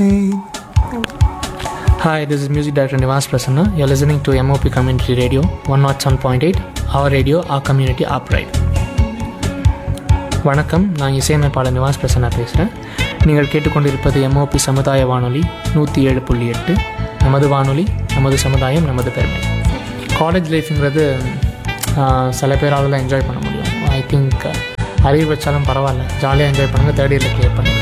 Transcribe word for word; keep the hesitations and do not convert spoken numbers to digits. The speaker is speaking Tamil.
Hi, this is Music Director Nivas Prasanna. You're listening to M O P Community Radio one oh seven point eight, our radio, our community, our pride. வணக்கம், நான் இசையமைப்பாளர் நிவாஸ் பிரசன்னா பேசுகிறேன். நீங்கள் கேட்டுக்கொண்டிருப்பது எம்ஓபி சமுதாய வானொலி நூற்றி ஏழு புள்ளி எட்டு. நமது வானொலி, நமது சமுதாயம், நமது பெருமை. காலேஜ் லைஃப்ங்கிறது சில பேரால் என்ஜாய் பண்ண முடியும். ஐ திங்க் அறிவு வச்சாலும் பரவாயில்ல, ஜாலியாக என்ஜாய் பண்ணுங்கள், தேர்ட் இயரில் கிளியர் பண்ணுங்கள்.